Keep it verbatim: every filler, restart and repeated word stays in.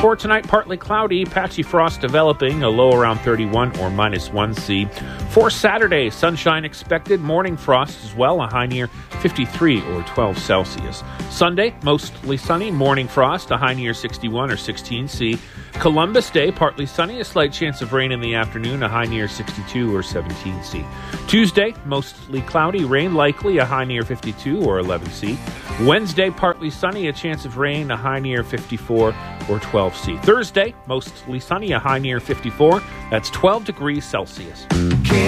For tonight, partly cloudy, patchy frost developing, a low around thirty-one or minus one C. For Saturday, sunshine expected, morning frost as well, a high near fifty-three or twelve Celsius. Sunday, mostly sunny, morning frost, a high near sixty-one or sixteen C. Columbus Day, partly sunny, a slight chance of rain in the afternoon, a high near sixty-two or seventeen C. Tuesday, mostly cloudy, rain likely, a high near fifty-two or eleven C. Wednesday, partly sunny, a chance of rain, a high near fifty-four or twelve C. Thursday, mostly sunny, a high near fifty-four, that's twelve degrees Celsius.